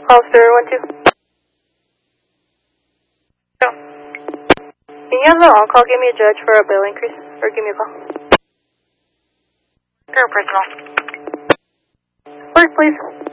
Officer 1-2. No. Can you have the on-call give me a judge for a bill increase? Or give me a call? Sure, personal. Work, please.